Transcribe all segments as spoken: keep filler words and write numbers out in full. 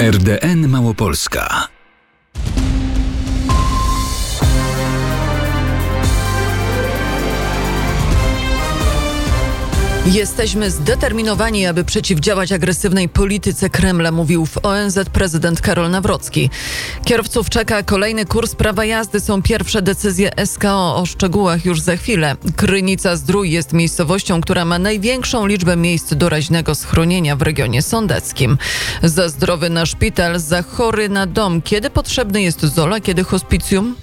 R D N Małopolska. Jesteśmy zdeterminowani, aby przeciwdziałać agresywnej polityce Kremla, mówił w O N Z prezydent Karol Nawrocki. Kierowców czeka kolejny kurs prawa jazdy, są pierwsze decyzje S K O. O szczegółach już za chwilę. Krynica-Zdrój jest miejscowością, która ma największą liczbę miejsc doraźnego schronienia w regionie sądeckim. Za zdrowy na szpital, za chory na dom. Kiedy potrzebny jest Zola, kiedy hospicjum?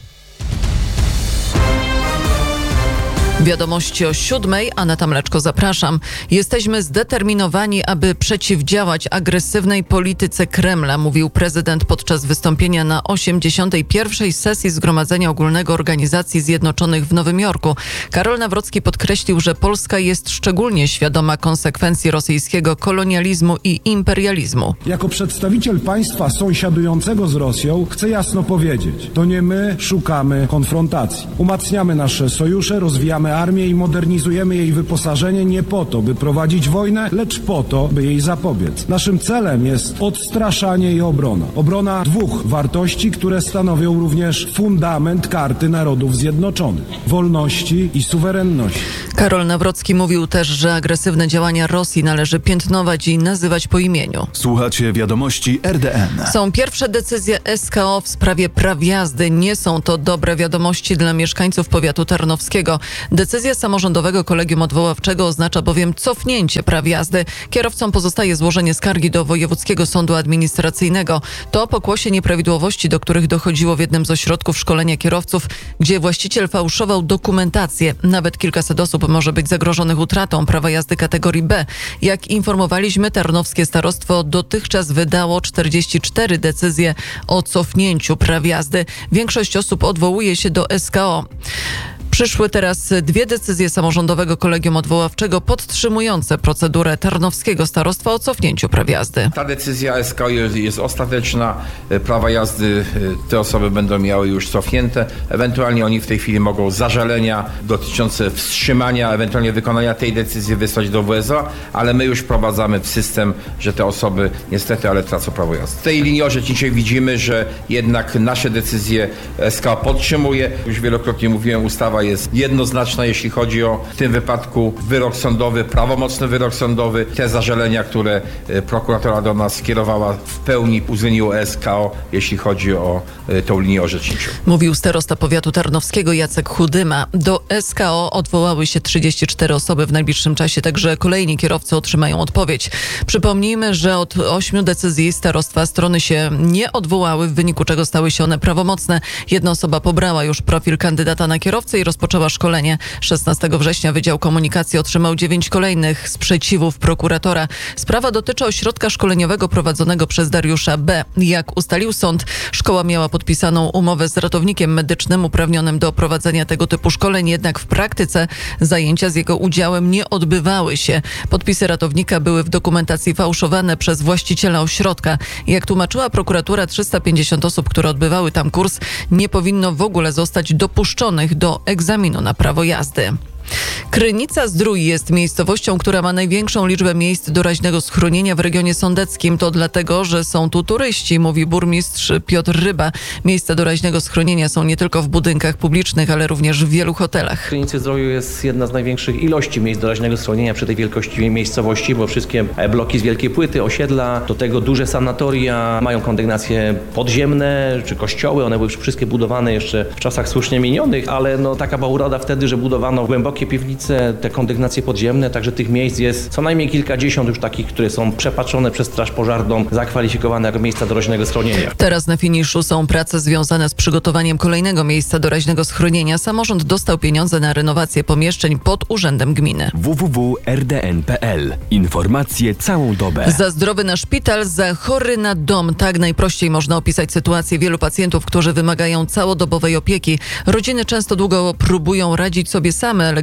Wiadomości o siódmej. Aneta Mleczko, zapraszam. Jesteśmy zdeterminowani, aby przeciwdziałać agresywnej polityce Kremla, mówił prezydent podczas wystąpienia na osiemdziesiątej pierwszej sesji Zgromadzenia Ogólnego Organizacji Zjednoczonych w Nowym Jorku. Karol Nawrocki podkreślił, że Polska jest szczególnie świadoma konsekwencji rosyjskiego kolonializmu i imperializmu. Jako przedstawiciel państwa sąsiadującego z Rosją chcę jasno powiedzieć, to nie my szukamy konfrontacji. Umacniamy nasze sojusze, rozwijamy armię i modernizujemy jej wyposażenie nie po to, by prowadzić wojnę, lecz po to, by jej zapobiec. Naszym celem jest odstraszanie i obrona. Obrona dwóch wartości, które stanowią również fundament Karty Narodów Zjednoczonych. Wolności i suwerenności. Karol Nawrocki mówił też, że agresywne działania Rosji należy piętnować i nazywać po imieniu. Słuchacie wiadomości R D N. Są pierwsze decyzje S K O w sprawie praw jazdy. Nie są to dobre wiadomości dla mieszkańców powiatu tarnowskiego. Decyzja samorządowego kolegium odwoławczego oznacza bowiem cofnięcie praw jazdy. Kierowcom pozostaje złożenie skargi do Wojewódzkiego Sądu Administracyjnego. To pokłosie nieprawidłowości, do których dochodziło w jednym z ośrodków szkolenia kierowców, gdzie właściciel fałszował dokumentację. Nawet kilkaset osób może być zagrożonych utratą prawa jazdy kategorii B. Jak informowaliśmy, tarnowskie starostwo dotychczas wydało czterdzieści cztery decyzje o cofnięciu praw jazdy. Większość osób odwołuje się do S K O. Przyszły teraz dwie decyzje samorządowego kolegium odwoławczego podtrzymujące procedurę tarnowskiego starostwa o cofnięciu praw jazdy. Ta decyzja S K O jest, jest ostateczna. Prawa jazdy te osoby będą miały już cofnięte. Ewentualnie oni w tej chwili mogą zażalenia dotyczące wstrzymania, ewentualnie wykonania tej decyzji wysłać do W S O, ale my już wprowadzamy w system, że te osoby niestety, ale tracą prawo jazdy. W tej linii orzeczniczej widzimy, że jednak nasze decyzje S K O podtrzymuje. Już wielokrotnie mówiłem, ustawa jest jednoznaczna, jeśli chodzi o w tym wypadku wyrok sądowy, prawomocny wyrok sądowy. Te zażalenia, które prokuratora do nas skierowała, w pełni uwzględniło S K O, jeśli chodzi o tą linię orzeczniczą. Mówił starosta powiatu tarnowskiego Jacek Chudyma. Do S K O odwołały się trzydzieści cztery osoby. W najbliższym czasie także kolejni kierowcy otrzymają odpowiedź. Przypomnijmy, że od ośmiu decyzji starostwa strony się nie odwołały, w wyniku czego stały się one prawomocne. Jedna osoba pobrała już profil kandydata na kierowcę i rozpoczęła szkolenie. szesnastego września Wydział Komunikacji otrzymał dziewięć kolejnych sprzeciwów prokuratora. Sprawa dotyczy ośrodka szkoleniowego prowadzonego przez Dariusza B. Jak ustalił sąd, szkoła miała podpisaną umowę z ratownikiem medycznym uprawnionym do prowadzenia tego typu szkoleń, jednak w praktyce zajęcia z jego udziałem nie odbywały się. Podpisy ratownika były w dokumentacji fałszowane przez właściciela ośrodka. Jak tłumaczyła prokuratura, trzysta pięćdziesiąt osób, które odbywały tam kurs, nie powinno w ogóle zostać dopuszczonych do egzaminu na prawo jazdy. Krynica-Zdrój jest miejscowością, która ma największą liczbę miejsc doraźnego schronienia w regionie sądeckim. To dlatego, że są tu turyści, mówi burmistrz Piotr Ryba. Miejsca doraźnego schronienia są nie tylko w budynkach publicznych, ale również w wielu hotelach. W Krynicy-Zdroju jest jedna z największych ilości miejsc doraźnego schronienia przy tej wielkości miejscowości, bo wszystkie bloki z wielkiej płyty, osiedla, do tego duże sanatoria mają kondygnacje podziemne czy kościoły. One były wszystkie budowane jeszcze w czasach słusznie minionych, ale no, taka była uroda wtedy, że budowano głębokie piwnice, te kondygnacje podziemne, także tych miejsc jest co najmniej kilkadziesiąt już takich, które są przepatrzone przez Straż Pożarną, zakwalifikowane jako miejsca doraźnego schronienia. Teraz na finiszu są prace związane z przygotowaniem kolejnego miejsca doraźnego schronienia. Samorząd dostał pieniądze na renowację pomieszczeń pod urzędem gminy. w w w kropka r d n kropka p l. Informacje całą dobę. Za zdrowy na szpital, za chory na dom. Tak najprościej można opisać sytuację wielu pacjentów, którzy wymagają całodobowej opieki. Rodziny często długo próbują radzić sobie same, ale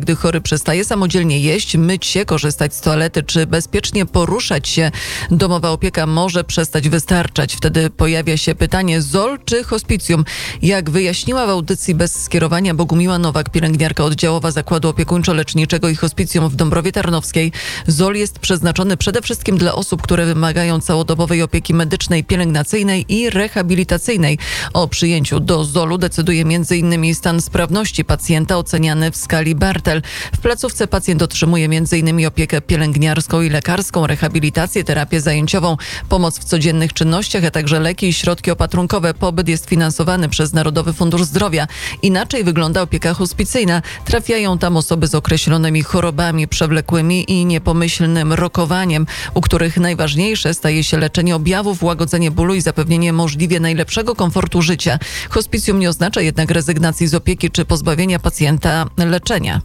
gdy chory przestaje samodzielnie jeść, myć się, korzystać z toalety czy bezpiecznie poruszać się, domowa opieka może przestać wystarczać. Wtedy pojawia się pytanie: Z O L czy hospicjum? Jak wyjaśniła w audycji Bez skierowania Bogumiła Nowak, pielęgniarka oddziałowa Zakładu Opiekuńczo-Leczniczego i Hospicjum w Dąbrowie Tarnowskiej, Z O L jest przeznaczony przede wszystkim dla osób, które wymagają całodobowej opieki medycznej, pielęgnacyjnej i rehabilitacyjnej. O przyjęciu do Z O L-u decyduje m.in. stan sprawności pacjenta oceniany w skali Bartel. W placówce pacjent otrzymuje m.in. opiekę pielęgniarską i lekarską, rehabilitację, terapię zajęciową, pomoc w codziennych czynnościach, a także leki i środki opatrunkowe. Pobyt jest finansowany przez Narodowy Fundusz Zdrowia. Inaczej wygląda opieka hospicyjna. Trafiają tam osoby z określonymi chorobami przewlekłymi i niepomyślnym rokowaniem, u których najważniejsze staje się leczenie objawów, łagodzenie bólu i zapewnienie możliwie najlepszego komfortu życia. Hospicjum nie oznacza jednak rezygnacji z opieki czy pozbawienia pacjenta leczenia.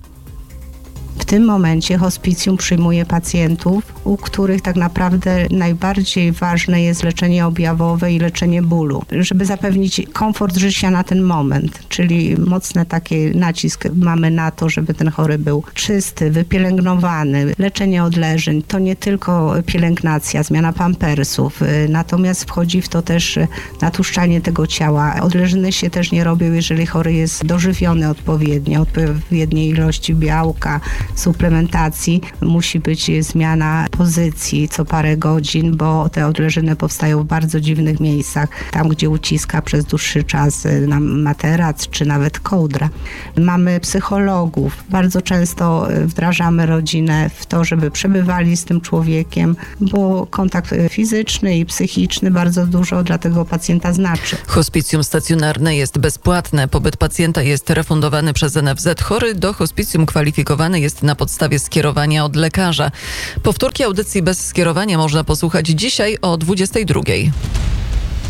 W tym momencie hospicjum przyjmuje pacjentów, u których tak naprawdę najbardziej ważne jest leczenie objawowe i leczenie bólu, żeby zapewnić komfort życia na ten moment, czyli mocny taki nacisk mamy na to, żeby ten chory był czysty, wypielęgnowany. Leczenie odleżeń to nie tylko pielęgnacja, zmiana pampersów, natomiast wchodzi w to też natłuszczanie tego ciała. Odleżyny się też nie robią, jeżeli chory jest dożywiony odpowiednio, odpowiedniej ilości białka, suplementacji. Musi być zmiana pozycji co parę godzin, bo te odleżyny powstają w bardzo dziwnych miejscach, tam gdzie uciska przez dłuższy czas na materac czy nawet kołdra. Mamy psychologów. Bardzo często wdrażamy rodzinę w to, żeby przebywali z tym człowiekiem, bo kontakt fizyczny i psychiczny bardzo dużo dla tego pacjenta znaczy. Hospicjum stacjonarne jest bezpłatne. Pobyt pacjenta jest refundowany przez N F Z. Chory do hospicjum kwalifikowany jest na podstawie skierowania od lekarza. Powtórki audycji Bez skierowania można posłuchać dzisiaj o dwudziestej drugiej.